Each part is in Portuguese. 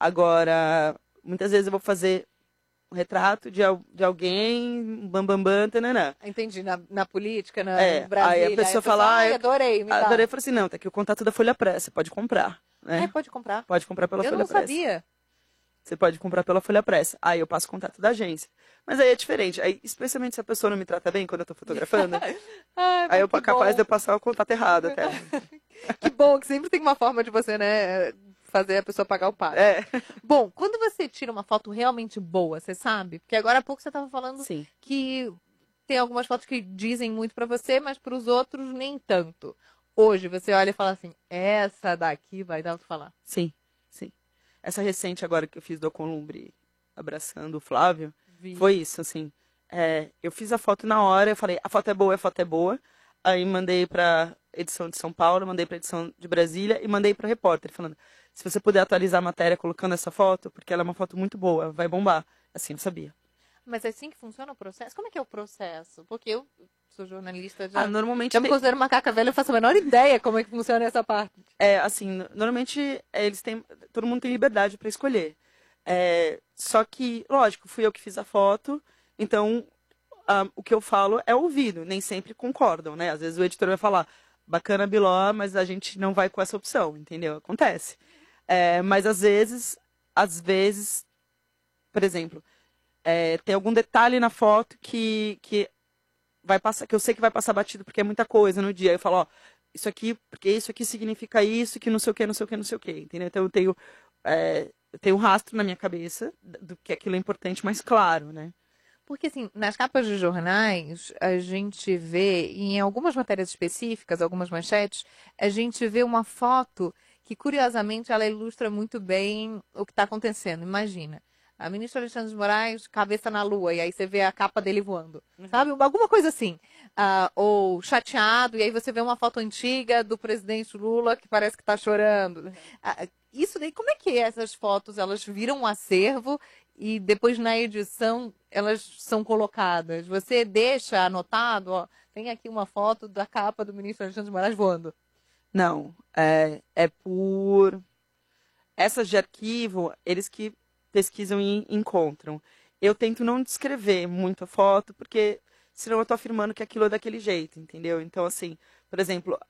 Agora, muitas vezes eu vou fazer um retrato de alguém, bambambam, tananã. Entendi, na política, no Brasília. Aí a pessoa fala, ai, adorei, me dá. adorei. Eu falei assim, não, tá aqui o contato da Folha Press, você pode comprar, né? Ai, pode comprar. Pode comprar pela Eu Folha não Press. sabia. Você pode comprar pela Folha Press. Aí eu passo o contato da agência. Mas aí é diferente. Aí, especialmente se a pessoa não me trata bem quando eu tô fotografando, aí eu capaz de eu passar o contato errado até. Que bom, que sempre tem uma forma de você, né, fazer a pessoa pagar o pato. Bom, quando você tira uma foto realmente boa, você sabe? Porque agora há pouco você estava falando Sim. que tem algumas fotos que dizem muito pra você, mas pros outros nem tanto. Hoje você olha e fala assim, essa daqui vai dar o que falar. Sim, sim. Essa recente agora que eu fiz do Alcolumbre abraçando o Flávio, foi isso, assim. Eu fiz a foto na hora, eu falei, a foto é boa. Aí mandei pra edição de São Paulo, mandei pra edição de Brasília e mandei pro repórter, falando, se você puder atualizar a matéria colocando essa foto, porque ela é uma foto muito boa, vai bombar. Assim, eu sabia. Mas é assim que funciona o processo? Como é que é o processo? Porque eu sou jornalista, já, normalmente já me considero macaca velha, eu faço a menor ideia como é que funciona essa parte. Assim, normalmente todo mundo tem liberdade para escolher. Só que, lógico, fui eu que fiz a foto, então o que eu falo é ouvido, nem sempre concordam, né? Às vezes o editor vai falar, bacana Biló, mas a gente não vai com essa opção, entendeu? Acontece. Mas às vezes, por exemplo, tem algum detalhe na foto que vai passar, que eu sei que vai passar batido porque é muita coisa no dia. Aí eu falo, ó, isso aqui, porque isso aqui significa isso, que não sei o que, não sei o que, não sei o que, entendeu? Então eu tenho um rastro na minha cabeça do que aquilo é importante, mas claro, né? Porque, assim, nas capas de jornais, a gente vê, em algumas matérias específicas, algumas manchetes, a gente vê uma foto que, curiosamente, ela ilustra muito bem o que está acontecendo. Imagina, a ministra Alexandre de Moraes, cabeça na lua, e aí você vê a capa dele voando, sabe? Alguma coisa assim. Ou chateado, e aí você vê uma foto antiga do presidente Lula que parece que está chorando. Isso daí, como é que essas fotos, elas viram um acervo e depois na edição elas são colocadas? Você deixa anotado, ó, tem aqui uma foto da capa do ministro Alexandre de Moraes voando. Não, é por... Essas de arquivo, eles que pesquisam e encontram. Eu tento não descrever muito a foto, porque senão eu tô afirmando que aquilo é daquele jeito, entendeu? Então, assim, por exemplo,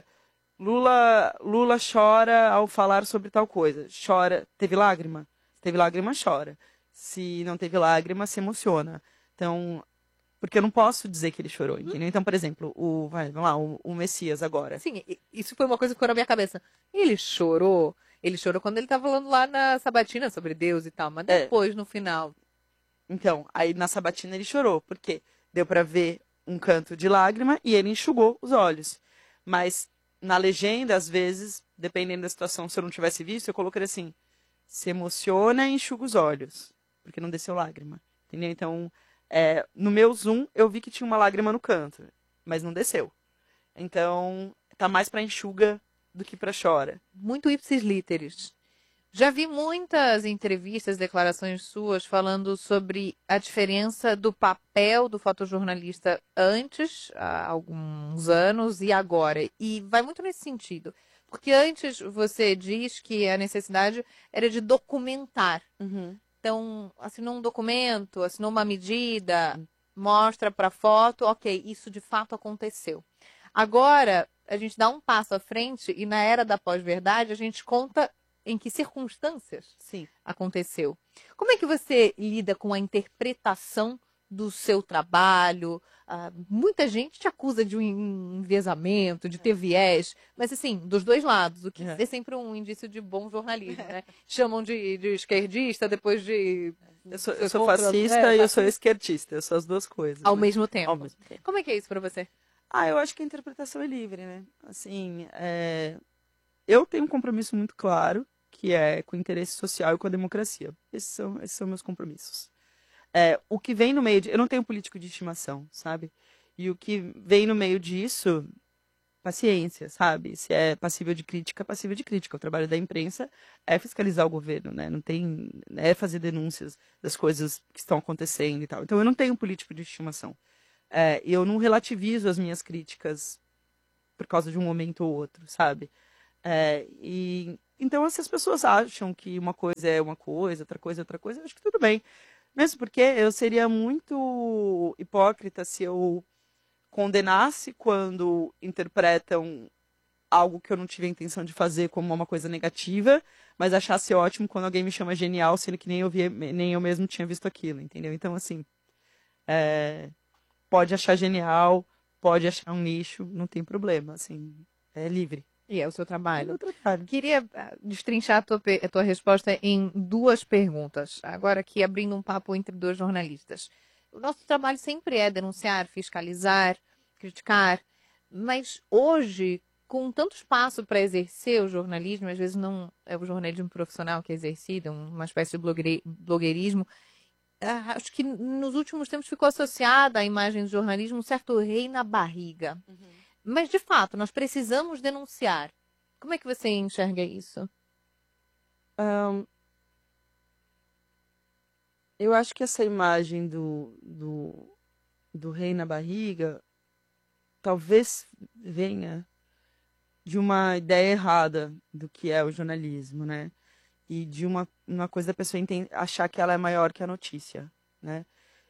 Lula chora ao falar sobre tal coisa. Chora, teve lágrima? Se teve lágrima, chora. Se não teve lágrima, se emociona. Então, porque eu não posso dizer que ele chorou, entendeu? Então, por exemplo, vamos lá, o Messias agora. Sim, isso foi uma coisa que ficou na minha cabeça. Ele chorou quando ele estava falando lá na Sabatina sobre Deus e tal, mas depois, no final. Então, aí na Sabatina ele chorou, porque deu pra ver um canto de lágrima e ele enxugou os olhos. Mas na legenda, às vezes, dependendo da situação, se eu não tivesse visto, eu colocaria assim, se emociona e enxuga os olhos, porque não desceu lágrima, entendeu? Então, no meu zoom, eu vi que tinha uma lágrima no canto, mas não desceu. Então, tá mais pra enxuga do que pra chora. Muito ipsis literis. Já vi muitas entrevistas, declarações suas falando sobre a diferença do papel do fotojornalista antes, há alguns anos, e agora. E vai muito nesse sentido. Porque antes você diz que a necessidade era de documentar. Uhum. Então, assinou um documento, assinou uma medida, mostra para foto, ok, isso de fato aconteceu. Agora, a gente dá um passo à frente e na era da pós-verdade a gente conta em que circunstâncias aconteceu. Como é que você lida com a interpretação do seu trabalho? Muita gente te acusa de um enviesamento, de ter viés, mas assim, dos dois lados, o que é sempre um indício de bom jornalismo, né? Chamam de esquerdista, depois de... Eu sou fascista e eu sou esquerdista, eu sou as duas coisas. Ao mesmo tempo. Ao mesmo tempo. Como é que é isso para você? Eu acho que a interpretação é livre, né? Assim, eu tenho um compromisso muito claro, que é com o interesse social e com a democracia. Esses são meus compromissos. O que vem no meio eu não tenho político de estimação, sabe? E o que vem no meio disso, paciência, sabe? Se é passível de crítica, é passível de crítica. O trabalho da imprensa é fiscalizar o governo, né? Não tem, é fazer denúncias das coisas que estão acontecendo e tal. Então eu não tenho político de estimação. Eu não relativizo as minhas críticas por causa de um momento ou outro, sabe? E Então, se as pessoas acham que uma coisa é uma coisa, outra coisa é outra coisa, eu acho que tudo bem. Mesmo porque eu seria muito hipócrita se eu condenasse quando interpretam algo que eu não tive a intenção de fazer como uma coisa negativa, mas achasse ótimo quando alguém me chama genial, sendo que nem eu mesmo tinha visto aquilo, entendeu? Então, assim, pode achar genial, pode achar um nicho, não tem problema, assim, é livre. E é o seu trabalho. É o trabalho. Queria destrinchar a tua resposta em duas perguntas. Agora aqui abrindo um papo entre dois jornalistas. O nosso trabalho sempre é denunciar, fiscalizar, criticar, mas hoje, com tanto espaço para exercer o jornalismo, às vezes não é o jornalismo profissional que é exercido, uma espécie de blogueirismo, acho que nos últimos tempos ficou associada à imagem do jornalismo um certo rei na barriga. Mas, de fato, nós precisamos denunciar. Como é que você enxerga isso? Eu acho que essa imagem do rei na barriga talvez venha de uma ideia errada do que é o jornalismo, né? E de uma coisa da pessoa achar que ela é maior que a notícia, né?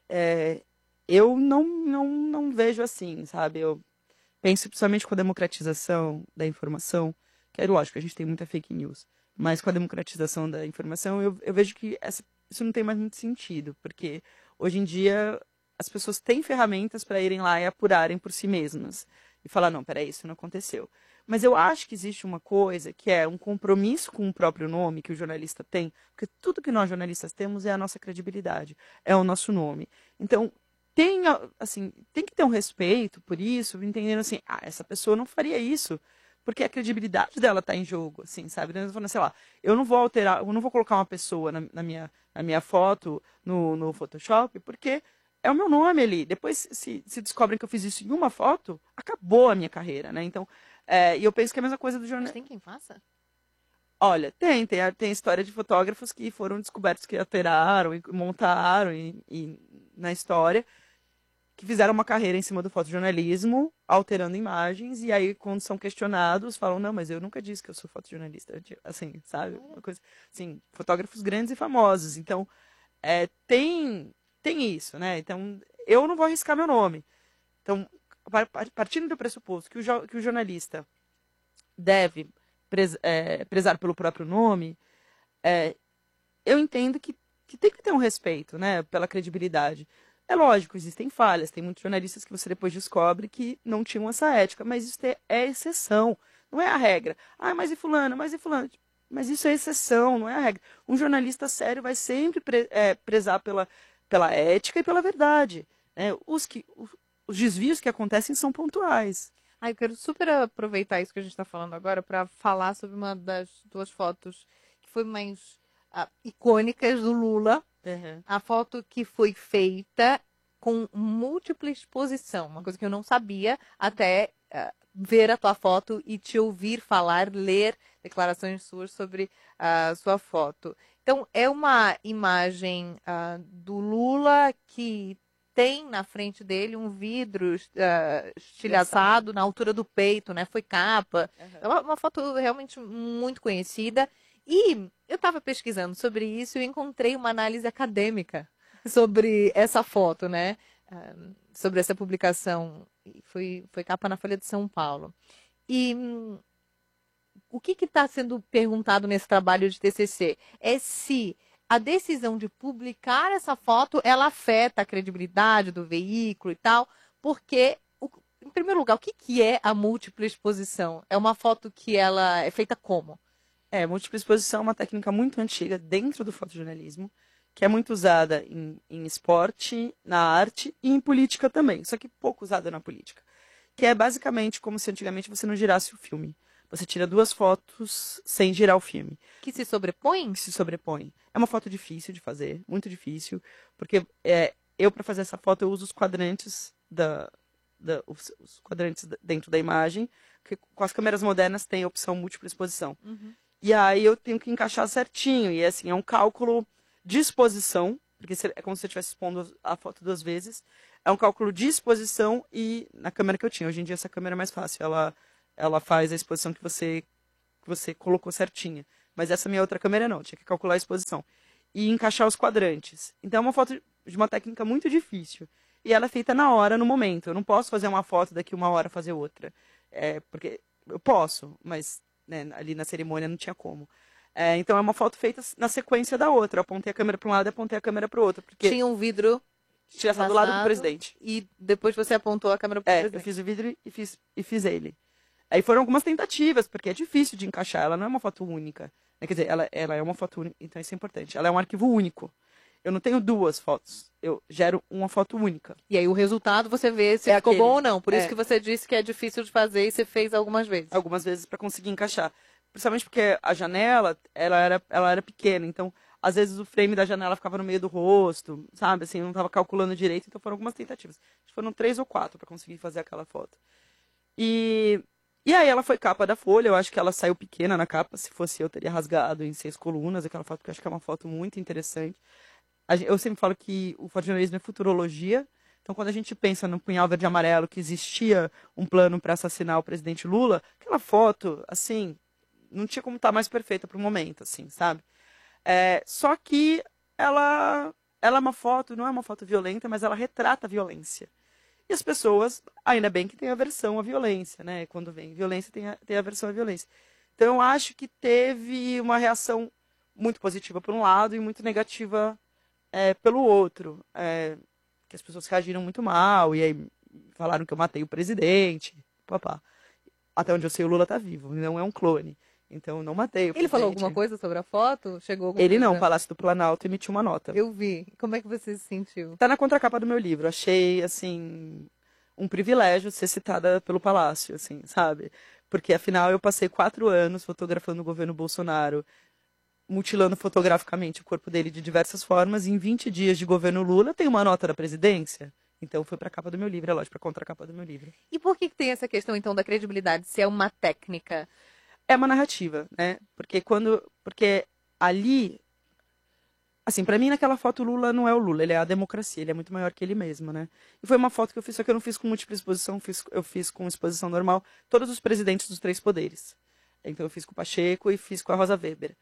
Eu não vejo assim, sabe? Eu penso principalmente com a democratização da informação, que é lógico, a gente tem muita fake news, mas com a democratização da informação, eu vejo que isso não tem mais muito sentido, porque hoje em dia as pessoas têm ferramentas para irem lá e apurarem por si mesmas e falar, não, peraí, isso não aconteceu. Mas eu acho que existe uma coisa que é um compromisso com o próprio nome que o jornalista tem, porque tudo que nós jornalistas temos é a nossa credibilidade, é o nosso nome. Então, tem que ter um respeito por isso, entendendo assim, essa pessoa não faria isso, porque a credibilidade dela está em jogo, assim, sabe? Então, falando, sei lá, eu não vou alterar, eu não vou colocar uma pessoa na minha foto no Photoshop, porque é o meu nome ali. Depois, se descobrem que eu fiz isso em uma foto, acabou a minha carreira, né? Então, e eu penso que é a mesma coisa do jornal. Mas tem quem faça? Olha, tem história de fotógrafos que foram descobertos que alteraram e montaram e na história, que fizeram uma carreira em cima do fotojornalismo, alterando imagens, e aí, quando são questionados, falam, não, mas eu nunca disse que eu sou fotojornalista. Assim, sabe? Uma coisa, assim, fotógrafos grandes e famosos. Então, tem isso, né? Então, eu não vou arriscar meu nome. Então, partindo do pressuposto que o jornalista deve prezar pelo próprio nome, eu entendo que tem que ter um respeito, né, pela credibilidade. É lógico, existem falhas, tem muitos jornalistas que você depois descobre que não tinham essa ética, mas isso é exceção, não é a regra. Mas e fulano, mas e fulano? Mas isso é exceção, não é a regra. Um jornalista sério vai sempre prezar pela ética e pela verdade, né? Os desvios que acontecem são pontuais. Eu quero super aproveitar isso que a gente está falando agora para falar sobre uma das duas fotos que foi mais icônicas do Lula. Uhum. A foto que foi feita com múltipla exposição, uma coisa que eu não sabia até ver a tua foto e te ouvir falar, ler declarações suas sobre a sua foto. Então, é uma imagem do Lula que tem na frente dele um vidro estilhaçado na altura do peito, né? Foi capa. Uhum. É uma foto realmente muito conhecida. E eu estava pesquisando sobre isso e encontrei uma análise acadêmica sobre essa foto, né? Sobre essa publicação. Foi capa na Folha de São Paulo. E o que está sendo perguntado nesse trabalho de TCC é se a decisão de publicar essa foto, ela afeta a credibilidade do veículo e tal, porque, em primeiro lugar, o que é a múltipla exposição? É uma foto que ela é feita como? Múltipla exposição é uma técnica muito antiga dentro do fotojornalismo, que é muito usada em esporte, na arte e em política também, só que pouco usada na política. Que é basicamente como se antigamente você não girasse o filme. Você tira duas fotos sem girar o filme. Que se sobrepõem? Que se sobrepõem. É uma foto difícil de fazer, muito difícil, porque eu, para fazer essa foto, eu uso os quadrantes os quadrantes dentro da imagem, que com as câmeras modernas tem a opção múltipla exposição. Uhum. E aí eu tenho que encaixar certinho. E assim, é um cálculo de exposição, porque é como se você estivesse expondo a foto duas vezes. É um cálculo de exposição e na câmera que eu tinha. Hoje em dia essa câmera é mais fácil. Ela faz a exposição que você colocou certinha. Mas essa minha outra câmera não, tinha que calcular a exposição. E encaixar os quadrantes. Então é uma foto de uma técnica muito difícil. E ela é feita na hora, no momento. Eu não posso fazer uma foto daqui uma hora fazer outra. Porque eu posso, mas né, ali na cerimônia não tinha como. Então é uma foto feita na sequência da outra. Eu apontei a câmera para um lado e apontei a câmera para o outro. Porque Tinha um vidro tinha estado do lado do presidente. E depois você apontou a câmera para o presidente. Eu fiz o vidro e fiz ele. Aí foram algumas tentativas, porque é difícil de encaixar. Ela não é uma foto única. Quer dizer, ela é uma foto única, então isso é importante. Ela é um arquivo único. Eu não tenho duas fotos. Eu gero uma foto única. E aí o resultado você vê se ficou bom ou não. Por isso que você disse que é difícil de fazer e você fez algumas vezes. Algumas vezes para conseguir encaixar. Principalmente porque a janela, ela era pequena. Então, às vezes o frame da janela ficava no meio do rosto, sabe? Assim, eu não estava calculando direito. Então foram algumas tentativas. Foram 3 ou 4 para conseguir fazer aquela foto. E aí ela foi capa da Folha. Eu acho que ela saiu pequena na capa. Se fosse eu, teria rasgado em 6 colunas aquela foto, porque eu acho que é uma foto muito interessante. Eu sempre falo que o fotojornalismo é futurologia. Então, quando a gente pensa no Punhal Verde e Amarelo, que existia um plano para assassinar o presidente Lula, aquela foto, assim, não tinha como estar mais perfeita para o momento, assim, sabe? Só que ela é uma foto, não é uma foto violenta, mas ela retrata a violência. E as pessoas, ainda bem que tem aversão à violência, né? Quando vem violência, tem aversão à violência. Então, eu acho que teve uma reação muito positiva por um lado e muito negativa pelo outro. Que as pessoas reagiram muito mal, e aí falaram que eu matei o presidente. Papá. Até onde eu sei, o Lula tá vivo, não é um clone. Então, eu não matei o presidente. Ele falou alguma coisa sobre a foto? Ele não, o Palácio do Planalto emitiu uma nota. Eu vi. Como é que você se sentiu? Tá na contracapa do meu livro. Achei, assim, um privilégio ser citada pelo Palácio, assim, sabe? Porque, afinal, eu passei 4 anos fotografando o governo Bolsonaro, mutilando fotograficamente o corpo dele de diversas formas, e em 20 dias de governo Lula tem uma nota da presidência. Então foi para a capa do meu livro, é lógico, para a contracapa do meu livro. E por que tem essa questão, então, da credibilidade? Se é uma técnica? É uma narrativa, né? Porque ali, assim, para mim naquela foto o Lula não é o Lula, ele é a democracia, ele é muito maior que ele mesmo, né? E foi uma foto que eu fiz, só que eu não fiz com múltipla exposição, eu fiz com exposição normal, todos os presidentes dos 3 poderes. Então eu fiz com o Pacheco e fiz com a Rosa Weber.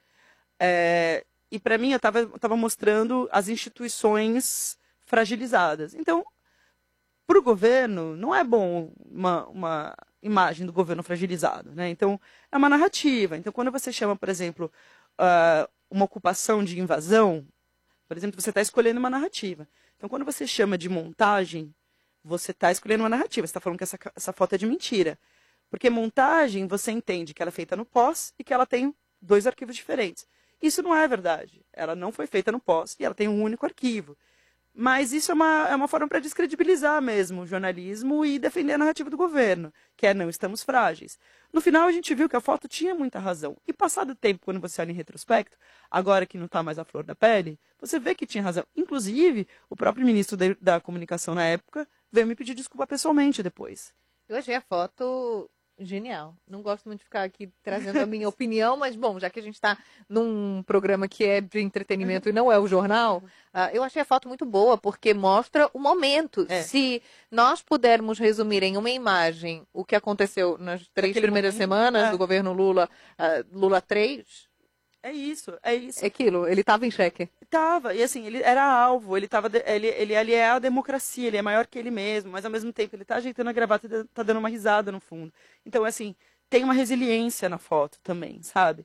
E para mim eu estava mostrando as instituições fragilizadas. Então, para o governo, não é bom uma imagem do governo fragilizado, né? Então, é uma narrativa. Então, quando você chama, por exemplo, uma ocupação de invasão, por exemplo, você está escolhendo uma narrativa. Então, quando você chama de montagem, você está escolhendo uma narrativa. Você está falando que essa foto é de mentira. Porque montagem, você entende que ela é feita no pós e que ela tem 2 arquivos diferentes. Isso não é verdade. Ela não foi feita no pós e ela tem um único arquivo. Mas isso é uma forma para descredibilizar mesmo o jornalismo e defender a narrativa do governo, que é não estamos frágeis. No final, a gente viu que a foto tinha muita razão. E passado o tempo, quando você olha em retrospecto, agora que não está mais à flor da pele, você vê que tinha razão. Inclusive, o próprio ministro da Comunicação na época veio me pedir desculpa pessoalmente depois. Eu achei a foto genial. Não gosto muito de ficar aqui trazendo a minha opinião, mas, bom, já que a gente está num programa que é de entretenimento e não é o jornal, eu achei a foto muito boa, porque mostra o momento. Se nós pudermos resumir em uma imagem o que aconteceu nas 3 primeiras semanas do governo Lula, Lula 3... É isso, é isso. É aquilo, ele estava em xeque. Tava, e assim, ele era alvo, ele é a democracia, ele é maior que ele mesmo, mas ao mesmo tempo ele tá ajeitando a gravata e tá dando uma risada no fundo. Então, assim, tem uma resiliência na foto também, sabe?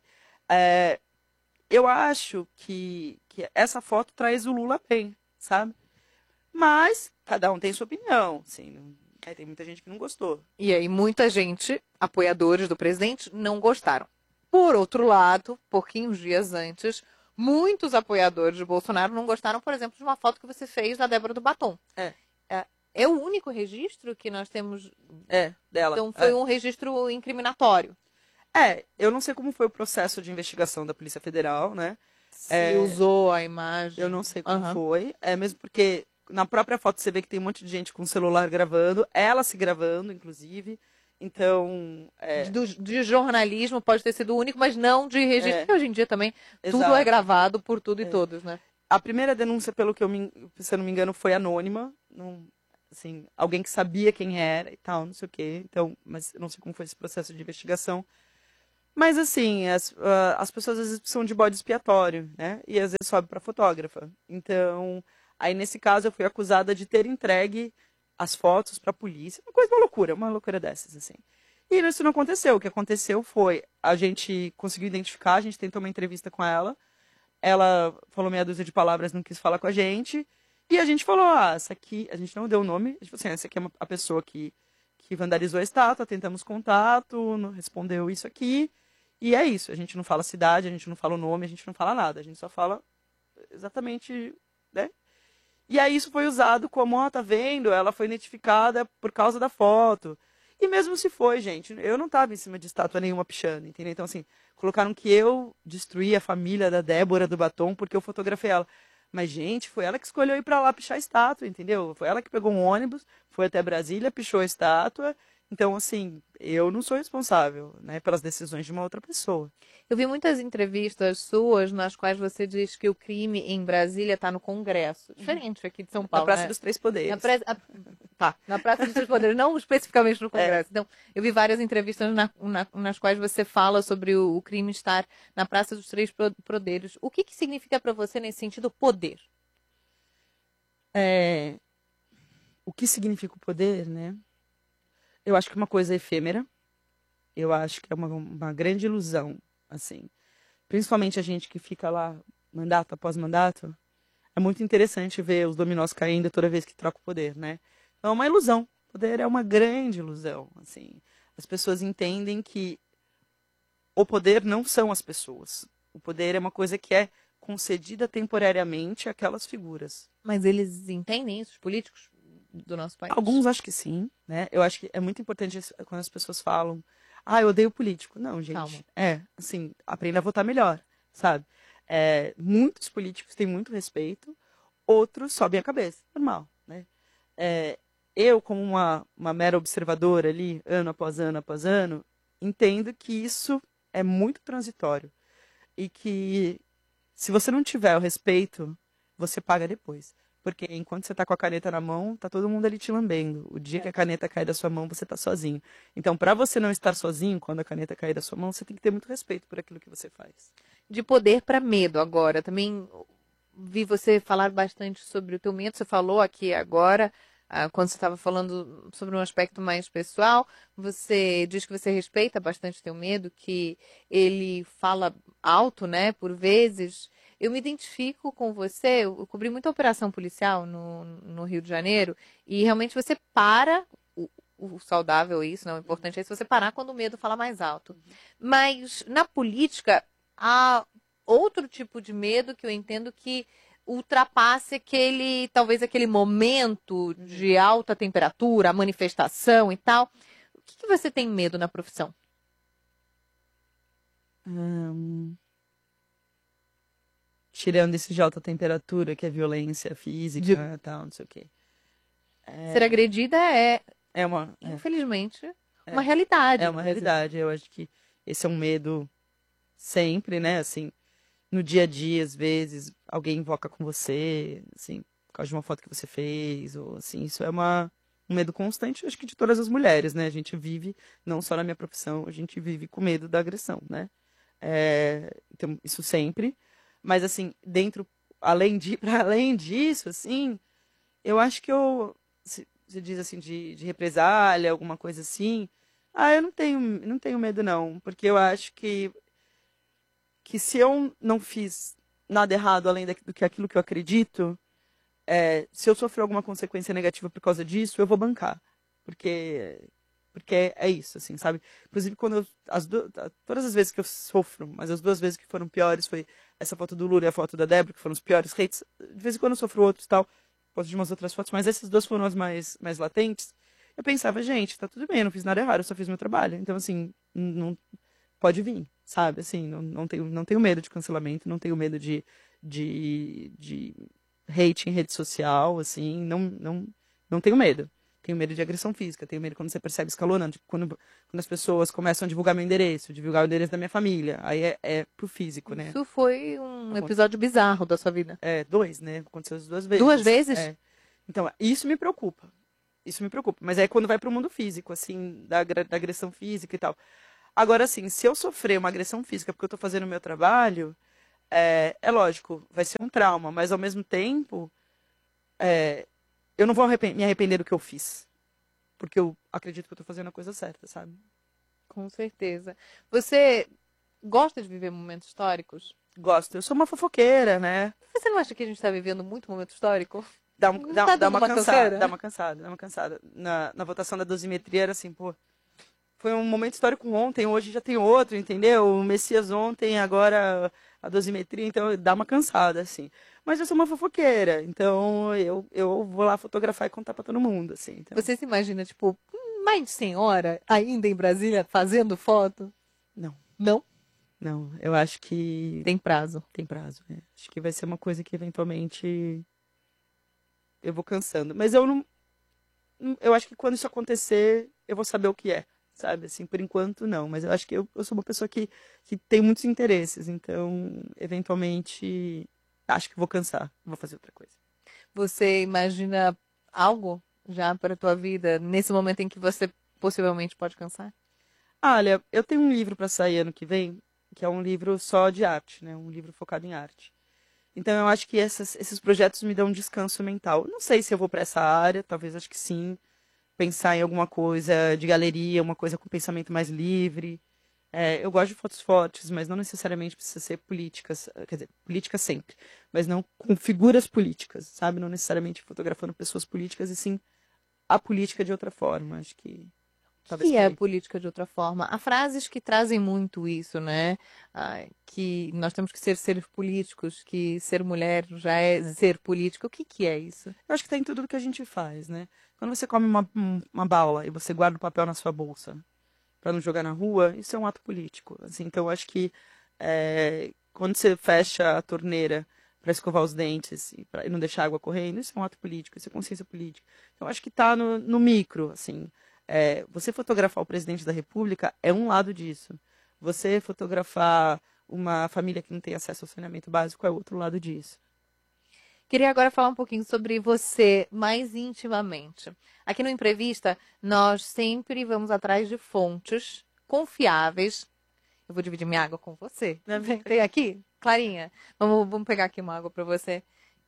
Eu acho que essa foto traz o Lula bem, sabe? Mas cada um tem sua opinião, assim, tem muita gente que não gostou. E aí, muita gente, apoiadores do presidente, não gostaram. Por outro lado, pouquinhos dias antes, muitos apoiadores de Bolsonaro não gostaram, por exemplo, de uma foto que você fez da Débora do Batom. É o único registro que nós temos dela. Então foi um registro incriminatório. Eu não sei como foi o processo de investigação da Polícia Federal, né? Se usou a imagem. Eu não sei como foi. Mesmo porque na própria foto você vê que tem um monte de gente com o celular gravando, ela se gravando, inclusive. Então. De jornalismo pode ter sido o único, mas não de registro, porque hoje em dia também tudo é gravado por tudo e todos, né? A primeira denúncia, pelo que se eu não me engano, foi anônima. Assim, alguém que sabia quem era e tal, não sei o quê. Então, mas eu não sei como foi esse processo de investigação. Mas assim, as pessoas às vezes precisam de bode expiatório, né? E às vezes sobe para fotógrafa. Então, aí nesse caso eu fui acusada de ter entregue as fotos para a polícia. Uma loucura dessas, assim. E isso não aconteceu. O que aconteceu foi, a gente conseguiu identificar, a gente tentou uma entrevista com ela. Ela falou meia dúzia de palavras, não quis falar com a gente. E a gente falou, essa aqui, a gente não deu o nome. A gente falou assim, essa aqui é a pessoa que vandalizou a estátua, tentamos contato, não respondeu isso aqui. E é isso, a gente não fala cidade, a gente não fala o nome, a gente não fala nada, a gente só fala exatamente, né? E aí isso foi usado como, tá vendo? Ela foi identificada por causa da foto. E mesmo se foi, gente, eu não tava em cima de estátua nenhuma pichando, entendeu? Então, assim, colocaram que eu destruí a família da Débora do Batom porque eu fotografei ela. Mas, gente, foi ela que escolheu ir pra lá pichar a estátua, entendeu? Foi ela que pegou um ônibus, foi até Brasília, pichou a estátua. Então, assim, eu não sou responsável, né, pelas decisões de uma outra pessoa. Eu vi muitas entrevistas suas nas quais você diz que o crime em Brasília está no Congresso. Diferente aqui de São Na Paulo, Praça né? dos Três Poderes. Na Praça dos Três Poderes, não especificamente no Congresso. Então, eu vi várias entrevistas nas quais você fala sobre o crime estar na Praça dos Três Poderes. O que significa para você, nesse sentido, poder? O que significa o poder, né? Eu acho que é uma coisa efêmera. Eu acho que é uma grande ilusão, assim. Principalmente a gente que fica lá mandato após mandato. É muito interessante ver os dominós caindo toda vez que troca o poder, né? Então é uma ilusão. O poder é uma grande ilusão, assim. As pessoas entendem que o poder não são as pessoas. O poder é uma coisa que é concedida temporariamente àquelas figuras. Mas eles entendem isso, os políticos do nosso país? Alguns acho que sim, né? Eu acho que é muito importante quando as pessoas falam, eu odeio político. Não, gente. Calma. Assim, aprenda a votar melhor, sabe? Muitos políticos têm muito respeito, outros sobem a cabeça, normal, né? Eu, como uma mera observadora ali, ano após ano, entendo que isso é muito transitório e que se você não tiver o respeito, você paga depois. Porque enquanto você tá com a caneta na mão, tá todo mundo ali te lambendo. O dia que a caneta cai da sua mão, você tá sozinho. Então, para você não estar sozinho quando a caneta cair da sua mão, você tem que ter muito respeito por aquilo que você faz. De poder para medo agora. Também vi você falar bastante sobre o teu medo. Você falou aqui agora, quando você estava falando sobre um aspecto mais pessoal, você diz que você respeita bastante o teu medo, que ele fala alto, né, por vezes. Eu me identifico com você, eu cobri muita operação policial no Rio de Janeiro, e realmente você para, o saudável isso, não, o importante é se você parar quando o medo fala mais alto. Mas na política, há outro tipo de medo que eu entendo que ultrapasse talvez aquele momento de alta temperatura, a manifestação e tal. O que você tem medo na profissão? Tirando esse de alta temperatura, que é violência física e tal, não sei o quê. Ser agredida uma infelizmente, uma realidade. É uma realidade. Eu acho que esse é um medo sempre, né? Assim, no dia a dia, às vezes, alguém invoca com você, assim, por causa de uma foto que você fez, ou assim, isso é um medo constante, acho que de todas as mulheres, né? A gente vive, não só na minha profissão, a gente vive com medo da agressão, né? Então, isso sempre. Mas, assim, para além disso, assim, eu acho que se diz assim, de represália, alguma coisa assim, eu não tenho medo, não. Porque eu acho que se eu não fiz nada errado além do que aquilo que eu acredito, se eu sofrer alguma consequência negativa por causa disso, eu vou bancar. Porque é isso, assim, sabe? Inclusive, todas as vezes que eu sofro, mas as 2 vezes que foram piores foi essa foto do Lula e a foto da Débora, que foram os piores hates. De vez em quando eu sofro outros e tal, posto de umas outras fotos, mas essas 2 foram as mais latentes. Eu pensava, gente, tá tudo bem, eu não fiz nada errado, eu só fiz meu trabalho. Então, assim, não pode vir, sabe? Assim, não tenho medo de cancelamento, não tenho medo de hate em rede social, assim, não tenho medo. Tenho medo de agressão física, tenho medo quando você percebe escalonando, tipo, quando as pessoas começam a divulgar meu endereço, divulgar o endereço da minha família, aí é pro físico, né? Isso foi um episódio bizarro da sua vida. 2, né? Aconteceu as 2 vezes. 2 vezes? Então, isso me preocupa. Isso me preocupa. Mas aí quando vai pro mundo físico, assim, da agressão física e tal. Agora, assim, se eu sofrer uma agressão física porque eu tô fazendo o meu trabalho, é lógico, vai ser um trauma, mas ao mesmo tempo, eu não vou me arrepender do que eu fiz. Porque eu acredito que eu tô fazendo a coisa certa, sabe? Com certeza. Você gosta de viver momentos históricos? Gosto. Eu sou uma fofoqueira, né? Você não acha que a gente está vivendo muito momento histórico? Dá, Não dá, tá dá dando uma uma cansada, canseira? dá uma cansada, dá uma cansada. Na votação da dosimetria era assim, pô, foi um momento histórico ontem, hoje já tem outro, entendeu? O Messias ontem, agora a dosimetria, então dá uma cansada, assim. Mas eu sou uma fofoqueira, então eu vou lá fotografar e contar pra todo mundo, assim. Então, Você se imagina, tipo, mais de 100 horas ainda em Brasília fazendo foto? não, Não? não, eu acho que Tem prazo. tem prazo, né? Acho que vai ser uma coisa que eventualmente eu vou cansando. Mas eu não, eu acho que quando isso acontecer, eu vou saber o que é, sabe? Assim, por enquanto, não. Mas eu acho que eu sou uma pessoa que tem muitos interesses. Então, eventualmente, acho que vou cansar. Vou fazer outra coisa. Você imagina algo já para a tua vida nesse momento em que você possivelmente pode cansar? Ah, olha, eu tenho um livro para sair ano que vem, que é um livro só de arte, né? Um livro focado em arte. Então, eu acho que esses projetos me dão um descanso mental. Não sei se eu vou para essa área, talvez acho que sim. Pensar em alguma coisa de galeria, uma coisa com pensamento mais livre. Eu gosto de fotos fortes, mas não necessariamente precisa ser políticas, quer dizer, políticas sempre, mas não com figuras políticas, sabe? Não necessariamente fotografando pessoas políticas, e sim a política de outra forma. Acho que O talvez que por é aí. política de outra forma? Há frases que trazem muito isso, né? Que nós temos que ser seres políticos, que ser mulher já é ser política. O que é isso? Eu acho que tem tudo que a gente faz, né? Quando você come uma bala e você guarda o papel na sua bolsa para não jogar na rua, isso é um ato político. Assim, então, eu acho que quando você fecha a torneira para escovar os dentes e não deixar a água correndo, isso é um ato político, isso é consciência política. Então, eu acho que está no micro, assim. Você fotografar o presidente da República é um lado disso. Você fotografar uma família que não tem acesso ao saneamento básico é outro lado disso. Queria agora falar um pouquinho sobre você mais intimamente. Aqui no Imprevista, nós sempre vamos atrás de fontes confiáveis. Eu vou dividir minha água com você. Tem aqui? Clarinha, vamos pegar aqui uma água para você.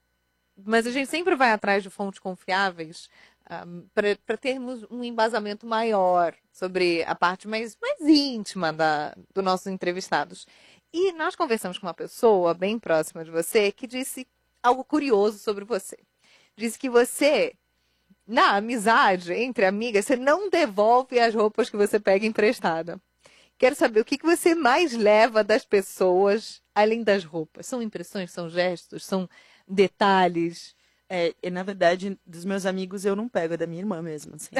Mas a gente sempre vai atrás de fontes confiáveis para termos um embasamento maior sobre a parte mais íntima dos nossos entrevistados. E nós conversamos com uma pessoa bem próxima de você que disse algo curioso sobre você. Disse que você, na amizade entre amigas, você não devolve as roupas que você pega emprestada. Quero saber o que você mais leva das pessoas, além das roupas. São impressões, são gestos, são detalhes? E na verdade, dos meus amigos eu não pego, é da minha irmã mesmo, assim.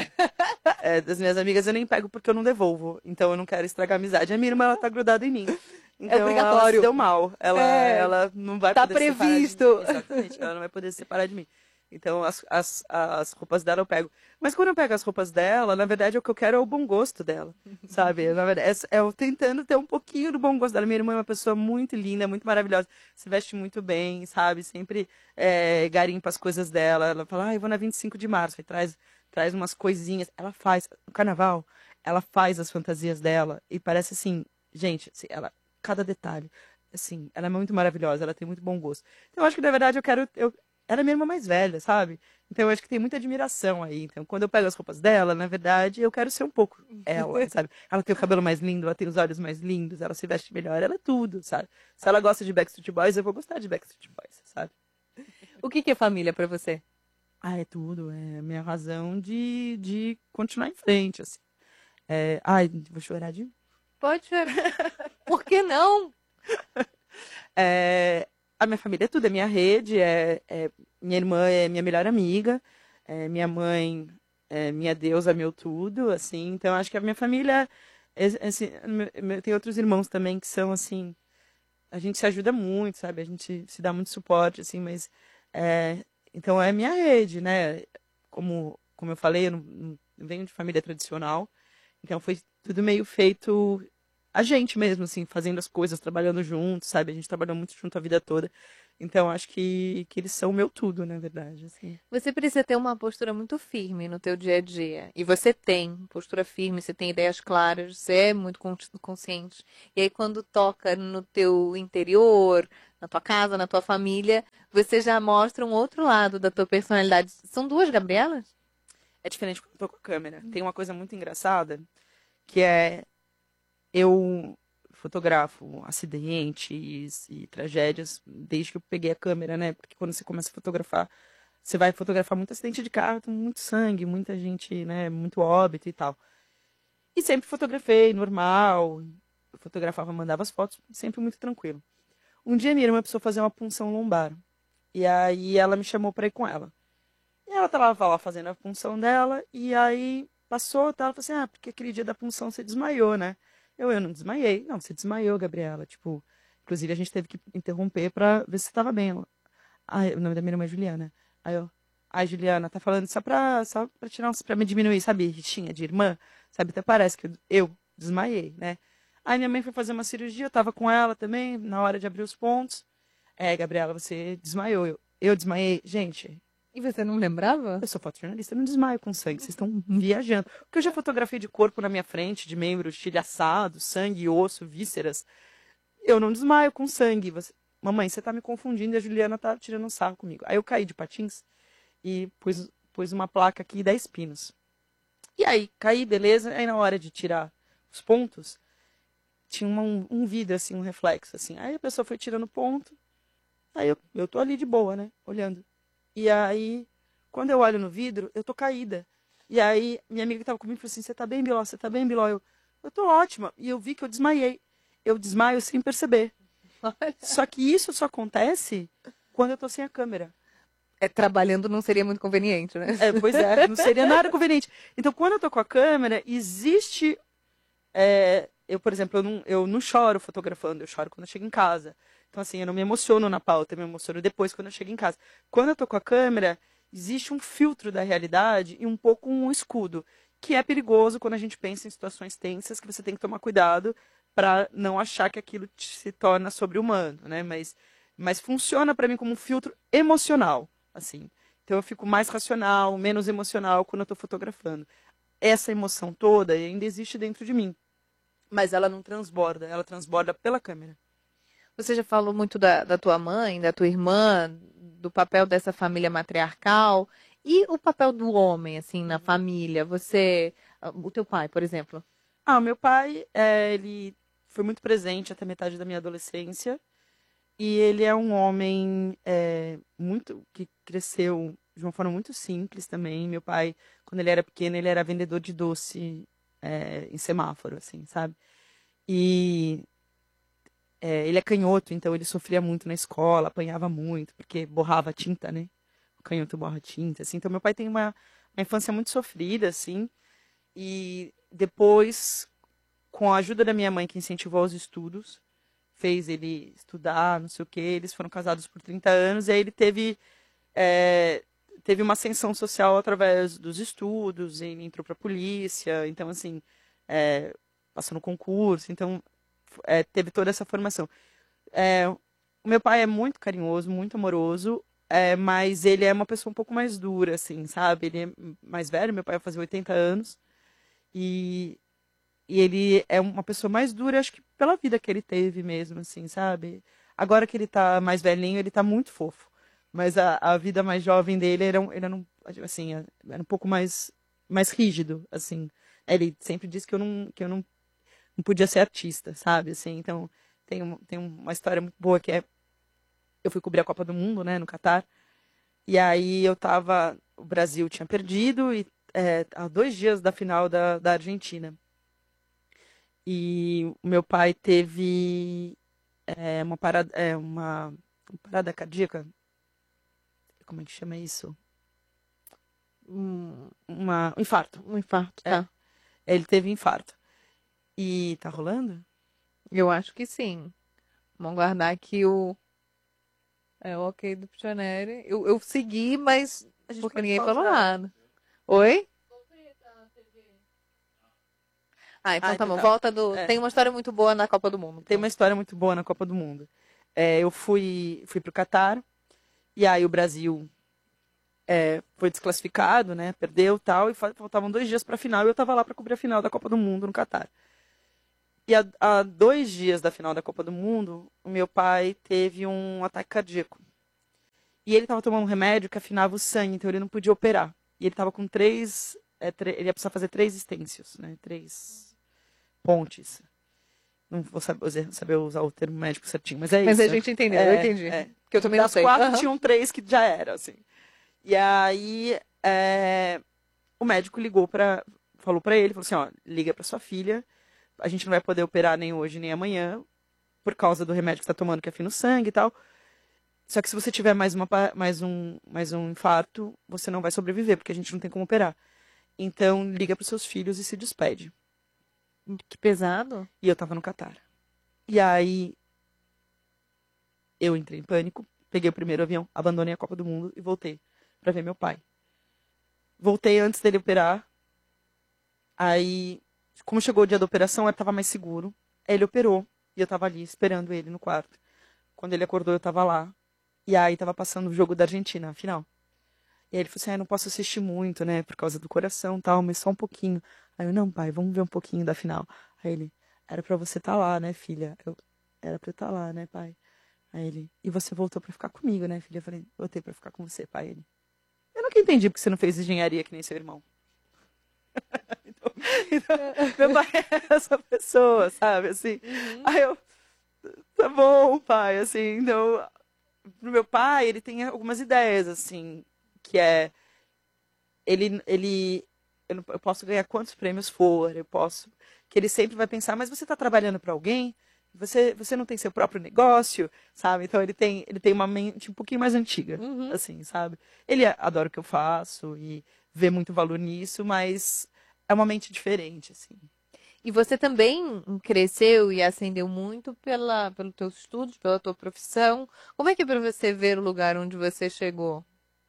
Das minhas amigas eu nem pego porque eu não devolvo. Então eu não quero estragar a amizade. A minha irmã, ela tá grudada em mim. Então ela obrigatório. se deu mal. Ela não vai Tá poder previsto. separar de mim. Exatamente, ela não vai poder se separar de mim. Então as roupas dela eu pego. Mas quando eu pego as roupas dela, na verdade o que eu quero é o bom gosto dela, sabe? Na verdade, é eu tentando ter um pouquinho do bom gosto dela. Minha irmã é uma pessoa muito linda, muito maravilhosa, se veste muito bem, sabe? Sempre garimpa as coisas dela. Ela fala, eu vou na 25 de março, aí traz umas coisinhas. Ela faz, no carnaval, ela faz as fantasias dela e parece assim, gente, assim, cada detalhe, assim, ela é muito maravilhosa, ela tem muito bom gosto. Então eu acho que na verdade ela é minha irmã mais velha, sabe? Então eu acho que tem muita admiração aí. Então quando eu pego as roupas dela, na verdade, eu quero ser um pouco ela, sabe? Ela tem o cabelo mais lindo, ela tem os olhos mais lindos, ela se veste melhor, ela é tudo, sabe? Se ela gosta de Backstreet Boys, eu vou gostar de Backstreet Boys, sabe? O que é família para você? É tudo, é a minha razão de continuar em frente, assim. Vou chorar de... Pode chorar. Por que não? A minha família é tudo, é minha rede, minha irmã é minha melhor amiga, minha mãe é minha deusa, meu tudo, assim. Então, acho que a minha família, assim, tem outros irmãos também que são, assim, a gente se ajuda muito, sabe? A gente se dá muito suporte, assim, mas, então é minha rede, né? Como eu falei, eu não venho de família tradicional, então foi tudo meio feito a gente mesmo, assim, fazendo as coisas, trabalhando juntos, sabe? A gente trabalhou muito junto a vida toda. Então, acho que eles são o meu tudo, na verdade, assim. Você precisa ter uma postura muito firme no teu dia a dia. E você tem postura firme, você tem ideias claras, você é muito consciente. E aí quando toca no teu interior, na tua casa, na tua família, você já mostra um outro lado da tua personalidade. São duas Gabrielas? É diferente quando eu tô com a câmera. Tem uma coisa muito engraçada, que é eu fotografo acidentes e tragédias desde que eu peguei a câmera, né? Porque quando você começa a fotografar, você vai fotografar muito acidente de carro, com muito sangue, muita gente, né? Muito óbito e tal. E sempre fotografei, normal. Eu fotografava, mandava as fotos, sempre muito tranquilo. Um dia minha irmã precisou fazer uma punção lombar. E aí ela me chamou pra ir com ela. E ela tava lá fazendo a punção dela, e aí passou, tá? Ela falou assim, ah, porque aquele dia da punção você desmaiou, né? Eu não desmaiei. Não, você desmaiou, Gabriela. Tipo, inclusive a gente teve que interromper pra ver se você tava bem. Ela, o nome da minha irmã é Juliana. Aí eu, ai, Juliana, tá falando só pra tirar pra me diminuir, sabe? Rixinha de irmã, sabe? Até parece que eu desmaiei, né? Aí minha mãe foi fazer uma cirurgia, eu tava com ela também, na hora de abrir os pontos. É, Gabriela, você desmaiou. Eu desmaiei. Gente, E você não lembrava? eu sou fotojornalista, eu não desmaio com sangue, vocês estão viajando. Porque eu já fotografei de corpo na minha frente, de membro estilhaçado, sangue, osso, vísceras. Eu não desmaio com sangue. Mamãe, você tá me confundindo e a Juliana tá tirando um sarro comigo. Aí eu caí de patins e pus uma placa aqui 10 pinos. E aí, caí, beleza. Aí na hora de tirar os pontos, tinha um vidro, assim, um reflexo, assim. Aí a pessoa foi tirando ponto. Aí eu tô ali de boa, né? Olhando. E aí, quando eu olho no vidro, eu tô caída. E aí, minha amiga que tava comigo falou assim, você tá bem, Biló? Você tá bem, Biló? Eu tô ótima. E eu vi que eu desmaiei. Eu desmaio sem perceber. Só que isso só acontece quando eu tô sem a câmera. Trabalhando não seria muito conveniente, né? Pois é, não seria nada conveniente. Então, quando eu tô com a câmera, existe... eu, por exemplo, eu não choro fotografando, eu choro quando eu chego em casa. Então, assim, eu não me emociono na pauta, eu me emociono depois quando eu chego em casa. Quando eu tô com a câmera, existe um filtro da realidade e um pouco um escudo, que é perigoso quando a gente pensa em situações tensas, que você tem que tomar cuidado para não achar que aquilo se torna sobre-humano, né? Mas funciona para mim como um filtro emocional, assim. Então eu fico mais racional, menos emocional quando eu tô fotografando. Essa emoção toda ainda existe dentro de mim, mas ela não transborda, ela transborda pela câmera. Você já falou muito da tua mãe, da tua irmã, do papel dessa família matriarcal e o papel do homem, assim, na família. O teu pai, por exemplo. O meu pai, ele foi muito presente até metade da minha adolescência e ele é um homem muito que cresceu de uma forma muito simples também. Meu pai, quando ele era pequeno, ele era vendedor de doce em semáforo, assim, sabe? E ele é canhoto, então ele sofria muito na escola, apanhava muito, porque borrava tinta, né? O canhoto borra tinta, assim. Então meu pai tem uma infância muito sofrida, assim. E depois, com a ajuda da minha mãe, que incentivou os estudos, fez ele estudar, não sei o quê, eles foram casados por 30 anos, e aí ele teve uma ascensão social através dos estudos, ele entrou para a polícia, então, assim, passou no concurso, então teve toda essa formação. O meu pai é muito carinhoso, muito amoroso, mas ele é uma pessoa um pouco mais dura, assim, sabe? Ele é mais velho, meu pai vai fazer 80 anos, e, e ele é uma pessoa mais dura, acho que pela vida que ele teve mesmo, assim, sabe? Agora que ele tá mais velhinho, ele tá muito fofo. Mas a vida mais jovem dele assim, era um pouco mais rígido, assim. Ele sempre disse que eu não podia ser artista, sabe? Assim, então, tem uma história muito boa que eu fui cobrir a Copa do Mundo, né, no Catar. E aí o Brasil tinha perdido e há 2 dias da final da Argentina. E o meu pai teve uma parada cardíaca. Como é que chama isso? Um infarto. Um infarto, tá? Ele teve infarto. E tá rolando? Eu acho que sim. Vamos guardar aqui o ok do Pichoneri. Eu segui, mas porque ninguém falou nada. Oi? Então tá bom. tá. Volta do. Tem uma história muito boa na Copa do Mundo. Tem uma história muito boa na Copa do Mundo. eu fui pro Catar, e aí o Brasil foi desclassificado, né? Perdeu e tal, e faltavam 2 dias para a final, e eu estava lá para cobrir a final da Copa do Mundo no Catar. E há 2 dias da final da Copa do Mundo, o meu pai teve um ataque cardíaco. E ele estava tomando um remédio que afinava o sangue, então ele não podia operar. E ele estava com 3... ele ia precisar fazer 3 estêncios, né? 3 pontes. Não vou saber usar o termo médico certinho, mas é Mas isso. a gente entendeu, eu entendi. Que eu também não Das sei. 4 tinham 3 que já eram, assim. E aí o médico falou pra ele, falou assim, ó, liga pra sua filha, a gente não vai poder operar nem hoje nem amanhã, por causa do remédio que você tá tomando que afina o sangue e tal. Só que se você tiver mais um infarto, você não vai sobreviver, porque a gente não tem como operar. Então, liga pros seus filhos e se despede. Que pesado. E eu tava no Catar. E aí, eu entrei em pânico, peguei o primeiro avião, abandonei a Copa do Mundo e voltei pra ver meu pai. Voltei antes dele operar. Aí, como chegou o dia da operação, ele tava mais seguro. Aí ele operou e eu tava ali esperando ele no quarto. Quando ele acordou, eu tava lá. E aí tava passando o jogo da Argentina, a final. E aí ele falou assim, não posso assistir muito, né, por causa do coração e tal, mas só um pouquinho. Aí eu, não, pai, vamos ver um pouquinho da final. Aí ele, era pra você estar lá, né, filha? Era pra eu estar lá, né, pai? Aí ele, e você voltou pra ficar comigo, né, filha? Eu falei, voltei pra ficar com você, pai. Ele, eu nunca entendi porque você não fez engenharia que nem seu irmão. então, meu pai é essa pessoa, sabe, assim. Aí eu, tá bom, pai, assim, então... Pro meu pai, ele tem algumas ideias, assim, que eu posso ganhar quantos prêmios for, que ele sempre vai pensar, mas você está trabalhando para alguém? Você não tem seu próprio negócio, sabe? Então ele tem uma mente um pouquinho mais antiga, assim, sabe? Ele adora o que eu faço e vê muito valor nisso, mas é uma mente diferente, assim. E você também cresceu e ascendeu muito pelos teus estudos, pela tua profissão. Como é que é para você ver o lugar onde você chegou?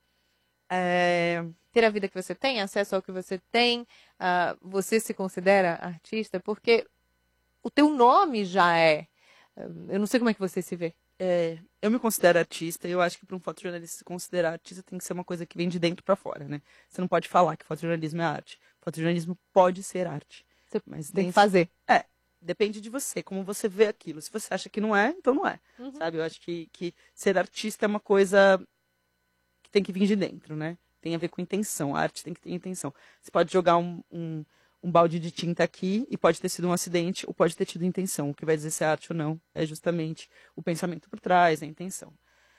Ter a vida que você tem, acesso ao que você tem, você se considera artista? Porque o teu nome já é. Eu não sei como é que você se vê. Eu me considero artista e eu acho que para um fotojornalista se considerar artista tem que ser uma coisa que vem de dentro para fora, né? Você não pode falar que fotojornalismo é arte. Fotojornalismo pode ser arte. Mas tem que fazer. Depende de você, como você vê aquilo. Se você acha que não é, então não é. Sabe? Eu acho que ser artista é uma coisa que tem que vir de dentro, né? Tem a ver com intenção. A arte tem que ter intenção. Você pode jogar um balde de tinta aqui e pode ter sido um acidente ou pode ter tido intenção. O que vai dizer se é arte ou não é justamente o pensamento por trás, a intenção.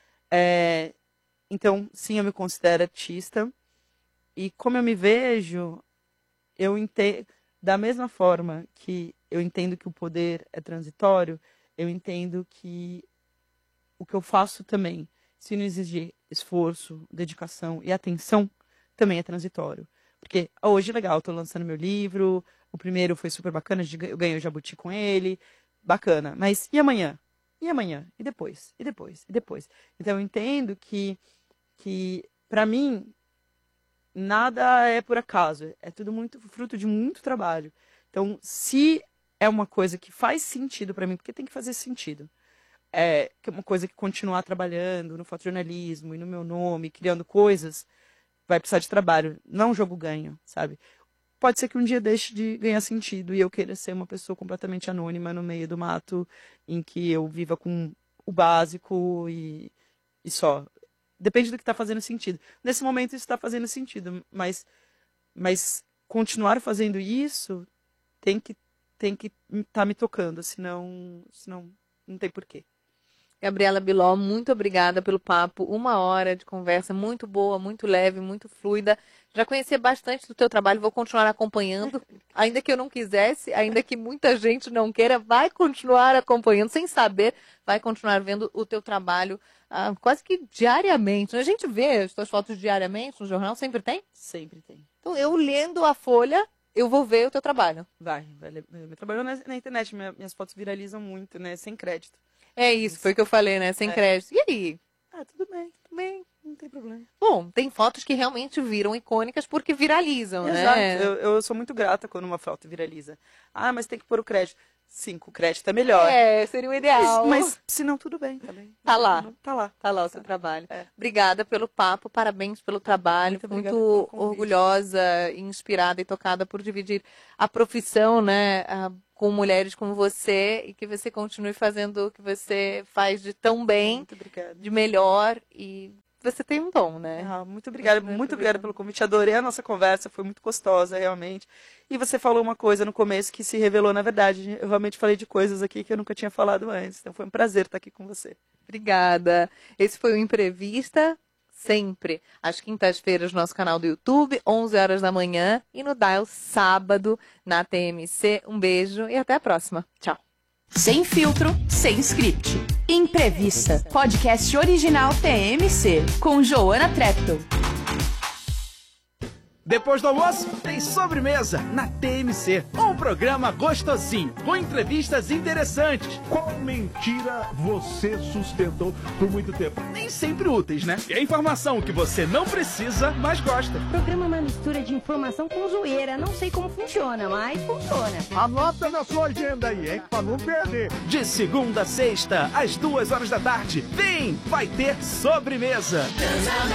Então, sim, eu me considero artista. E como eu me vejo, eu entendo... Da mesma forma que eu entendo que o poder é transitório, eu entendo que o que eu faço também, se não exigir esforço, dedicação e atenção, também é transitório. Porque hoje, legal, estou lançando meu livro, o primeiro foi super bacana, eu ganhei o Jabuti com ele, bacana. Mas e amanhã? E amanhã? E depois? E depois? E depois? Então eu entendo que para mim, nada é por acaso, é tudo muito fruto de muito trabalho. Então, se é uma coisa que faz sentido para mim, porque tem que fazer sentido, que é uma coisa que continuar trabalhando no fotojornalismo e no meu nome, criando coisas, vai precisar de trabalho, não um jogo ganho, sabe? Pode ser que um dia deixe de ganhar sentido e eu queira ser uma pessoa completamente anônima no meio do mato, em que eu viva com o básico e só. Depende do que está fazendo sentido. Nesse momento isso está fazendo sentido, mas continuar fazendo isso tem que estar me tocando, senão não tem porquê. Gabriela Biló, muito obrigada pelo papo. 1 hora de conversa muito boa, muito leve, muito fluida. Já conheci bastante do teu trabalho, vou continuar acompanhando. Ainda que eu não quisesse, ainda que muita gente não queira, vai continuar acompanhando, sem saber, vai continuar vendo o teu trabalho quase que diariamente. A gente vê as tuas fotos diariamente no jornal, sempre tem? Sempre tem. Então, eu lendo a Folha, eu vou ver o teu trabalho. Vai meu trabalho na internet, minhas fotos viralizam muito, né, sem crédito. É isso, foi o que eu falei, né? Sem crédito. E aí? Tudo bem, não tem problema. Bom, tem fotos que realmente viram icônicas porque viralizam, Exato. né? Eu sou muito grata quando uma foto viraliza. Mas tem que pôr o crédito. 5 créditos é melhor. Seria o ideal. Mas se não, tudo bem também. Tá lá. Tá lá. Tá lá o seu trabalho. É. Obrigada pelo papo, parabéns pelo trabalho. Muito obrigada Muito pelo convite. orgulhosa, inspirada e tocada por dividir a profissão, né, com mulheres como você, e que você continue fazendo o que você faz de tão bem, Muito obrigada. de melhor, e você tem um dom, né? Muito obrigada, muito obrigada pelo convite. Adorei a nossa conversa, foi muito gostosa, realmente. E você falou uma coisa no começo que se revelou na verdade. Eu realmente falei de coisas aqui que eu nunca tinha falado antes. Então foi um prazer estar aqui com você. Obrigada. Esse foi o Imprevista, sempre às quintas-feiras no nosso canal do YouTube, 11 horas da manhã, e no Dial sábado na TMC. Um beijo e até a próxima. Tchau. Sem filtro, sem script. Imprevista, podcast original TMC, com Joana Treptow. Depois do almoço, tem sobremesa na TMC. Um programa gostosinho, com entrevistas interessantes. Qual mentira você sustentou por muito tempo? Nem sempre úteis, né? É informação que você não precisa, mas gosta. O programa é uma mistura de informação com zoeira. Não sei como funciona, mas funciona. Anota na sua agenda aí, hein? Pra não perder. De segunda a sexta, às 2 horas da tarde. Vem, vai ter sobremesa.